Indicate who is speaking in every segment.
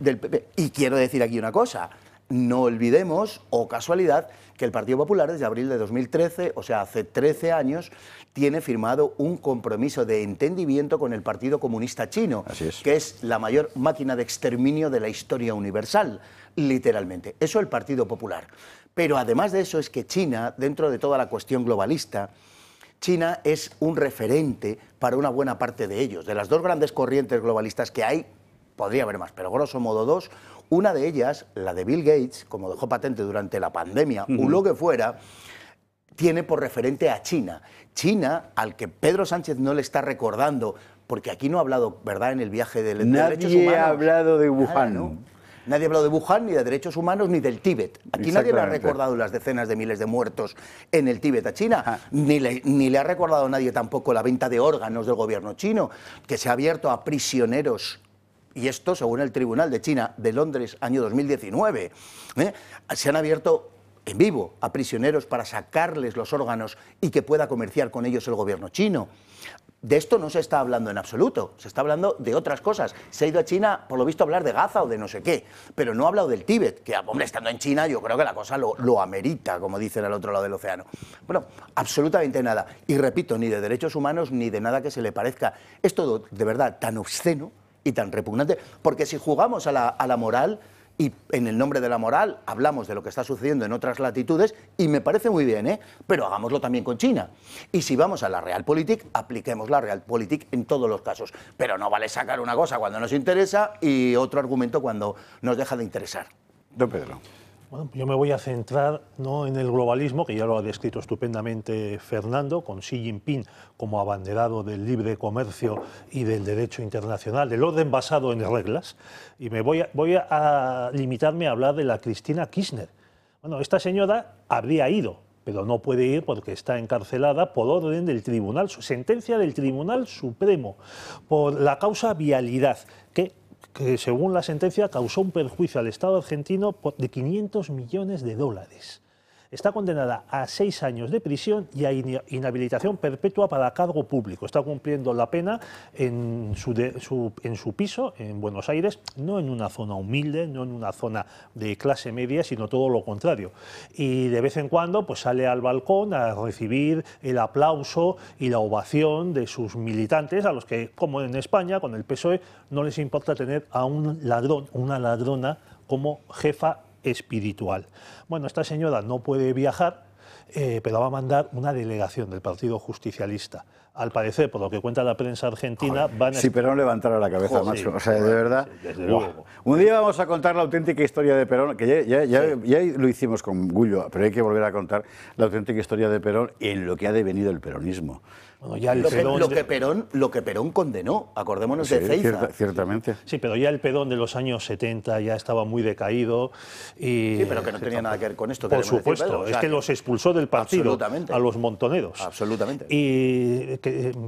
Speaker 1: del PP. Y quiero decir aquí una cosa, no olvidemos, o casualidad, que el Partido Popular desde abril de 2013, o sea, hace 13 años, tiene firmado un compromiso de entendimiento con el Partido Comunista Chino, que es la mayor máquina de exterminio de la historia universal, literalmente. Eso el Partido Popular. Pero además de eso es que China, dentro de toda la cuestión globalista, China es un referente para una buena parte de ellos. De las dos grandes corrientes globalistas que hay, podría haber más, pero grosso modo dos. Una de ellas, la de Bill Gates, como dejó patente durante la pandemia, o lo que fuera, tiene por referente a China. China, al que Pedro Sánchez no le está recordando, porque aquí no ha hablado, ¿verdad?, en el viaje de derechos humanos.
Speaker 2: Nadie ha hablado de Wuhan.
Speaker 1: Nada, ¿no? Nadie ha hablado de Wuhan, ni de derechos humanos, ni del Tíbet. Aquí nadie le ha recordado las decenas de miles de muertos en el Tíbet a China, ni le ha recordado a nadie tampoco la venta de órganos del gobierno chino, que se ha abierto a prisioneros. Y esto, según el Tribunal de China de Londres, año 2019, se han abierto en vivo a prisioneros para sacarles los órganos y que pueda comerciar con ellos el gobierno chino. De esto no se está hablando en absoluto, se está hablando de otras cosas. Se ha ido a China, por lo visto, a hablar de Gaza o de no sé qué, pero no ha hablado del Tíbet, que, hombre, estando en China, yo creo que la cosa lo amerita, como dicen al otro lado del océano. Bueno, absolutamente nada. Y repito, ni de derechos humanos, ni de nada que se le parezca. Es todo, de verdad, tan obsceno y tan repugnante, porque si jugamos a la moral, y en el nombre de la moral hablamos de lo que está sucediendo en otras latitudes, y me parece muy bien, pero hagámoslo también con China. Y si vamos a la Realpolitik, apliquemos la Realpolitik en todos los casos. Pero no vale sacar una cosa cuando nos interesa y otro argumento cuando nos deja de interesar.
Speaker 2: Don Pedro.
Speaker 3: Bueno, yo me voy a centrar no en el globalismo, que ya lo ha descrito estupendamente Fernando, con Xi Jinping como abanderado del libre comercio y del derecho internacional, del orden basado en reglas, y me voy a limitarme a hablar de la Cristina Kirchner. Bueno, esta señora habría ido, pero no puede ir porque está encarcelada por orden del Tribunal, sentencia del Tribunal Supremo, por la causa vialidad, que según la sentencia causó un perjuicio al Estado argentino de 500 millones de dólares. Está condenada a 6 años de prisión y a inhabilitación perpetua para cargo público. Está cumpliendo la pena en su piso, en Buenos Aires, no en una zona humilde, no en una zona de clase media, sino todo lo contrario. Y de vez en cuando pues, sale al balcón a recibir el aplauso y la ovación de sus militantes, a los que, como en España, con el PSOE, no les importa tener a un ladrón, una ladrona, como jefa espiritual. Bueno, esta señora no puede viajar, pero va a mandar una delegación del Partido Justicialista. Al parecer, por lo que cuenta la prensa argentina, van a...
Speaker 2: Sí, pero no levantaron la cabeza, macho. O sea, de verdad...
Speaker 3: Sí, desde luego.
Speaker 2: Un día vamos a contar la auténtica historia de Perón, que ya lo hicimos con Gullo, pero hay que volver a contar la auténtica historia de Perón en lo que ha devenido el peronismo.
Speaker 3: Bueno, ya
Speaker 1: lo que Perón condenó, acordémonos de Ezeiza.
Speaker 2: Ciertamente.
Speaker 3: Sí, pero ya el Perón de los años 70 ya estaba muy decaído. Y,
Speaker 1: sí, pero que no tenía nada que ver con esto.
Speaker 3: Por supuesto, Pedro, es que los expulsó del partido a los montoneros.
Speaker 1: Absolutamente.
Speaker 3: Y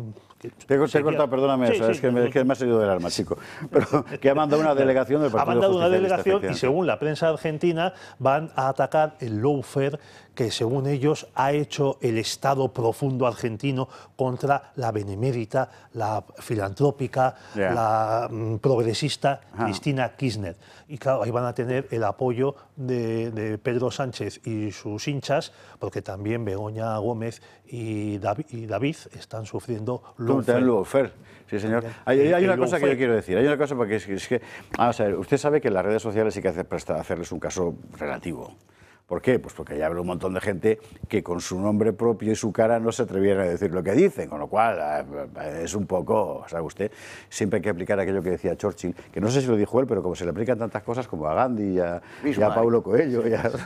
Speaker 2: te he cortado, perdóname, sí, es que me ha salido del alma, chico. Pero que ha mandado una delegación del Partido
Speaker 3: Justicialista. Ha mandado una delegación y según la prensa argentina van a atacar el lawfare que según ellos ha hecho el Estado profundo argentino contra la benemérita, la filantrópica, la progresista Cristina Kirchner. Y claro, ahí van a tener el apoyo de Pedro Sánchez y sus hinchas, porque también Begoña Gómez y David están sufriendo
Speaker 2: lawfare. Sí, señor. Hay una cosa que yo quiero decir. Hay una cosa porque es que vamos a ver, usted sabe que en las redes sociales sí que hace hacerles un caso relativo. ¿Por qué? Pues porque ya habla un montón de gente que con su nombre propio y su cara no se atrevieran a decir lo que dicen, con lo cual es un poco, ¿sabe usted? Siempre hay que aplicar aquello que decía Churchill, que no sé si lo dijo él, pero como se le aplican tantas cosas como a Gandhi y a Paulo Coelho,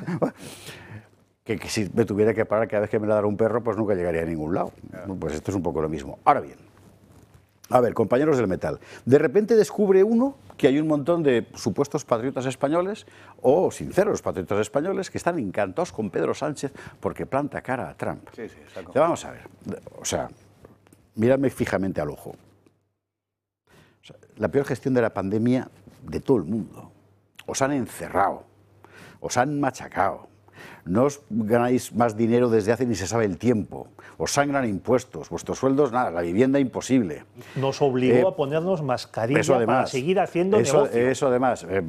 Speaker 2: que si me tuviera que parar cada vez que me ladrara un perro, pues nunca llegaría a ningún lado. Pues esto es un poco lo mismo. Ahora bien, a ver, compañeros del metal, de repente descubre uno que hay un montón de supuestos patriotas españoles o sinceros patriotas españoles que están encantados con Pedro Sánchez porque planta cara a Trump.
Speaker 1: Sí, exacto.
Speaker 2: Vamos a ver, o sea, míradme fijamente al ojo. O sea, la peor gestión de la pandemia de todo el mundo. Os han encerrado, os han machacado. No os ganáis más dinero desde hace ni se sabe el tiempo. Os sangran impuestos, vuestros sueldos, nada, la vivienda imposible.
Speaker 3: Nos obligó a ponernos mascarilla para seguir haciendo negocio.
Speaker 2: Eso además,